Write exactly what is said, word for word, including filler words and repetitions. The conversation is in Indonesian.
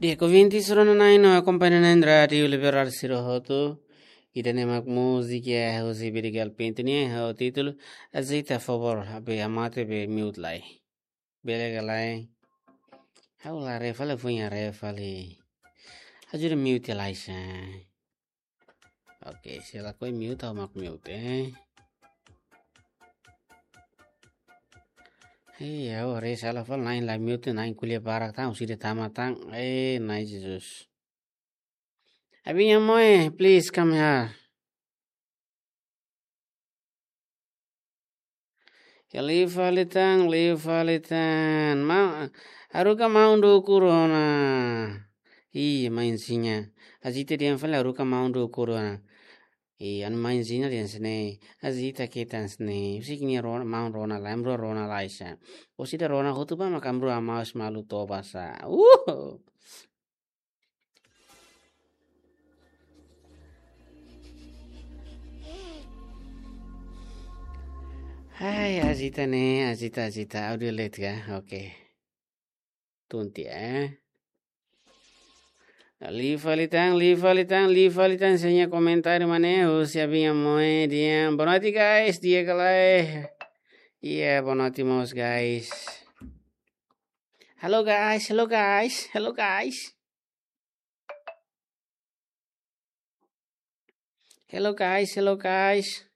Ecco, venti sono nine accompagnano radio liberarsi rohoto. Idane mak music ya hosi birigal pintini ha titul azita favor be amate be mute lai. Bele galai. Haula refale funya refale. Hajure mute lai sa. Oke, sila koi mute au mak mute eh. Iya, ore sala fal nine la mute nine kulia barak tang uside tamatang. Eh, nice Jesus. Abinya moe, please come here. Ya leave falitan, leave falitan. Ma, aruka maundo corona. Iya, mainsinya. Azita dian fala aruka maundo corona. Iya, an mainsinya dian sene. Azita ketan sene. Usiknya rona maun rona la, emro rona laisa. Usida rona hutuba makamro amaus malu tobasa. Uh. Hai, Azita nih, Azita, Azita, audio late ya, oke. Tunti eh. Livalitang, livalitang, livalitang, segna commentare maneho, se abbiamo eh, dia. Buonanotte guys, dia kalai. Yeah, buonanotte mos guys. Hello guys, hello guys, hello guys. Hello guys, hello guys.